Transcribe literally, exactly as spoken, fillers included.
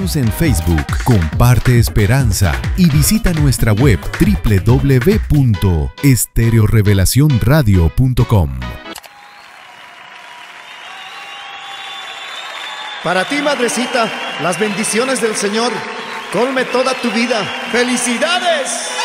Síguenos en Facebook, comparte esperanza y visita nuestra web doble u doble u doble u punto estéreo revelación radio punto com. Para ti, madrecita, las bendiciones del Señor colme toda tu vida. ¡Felicidades!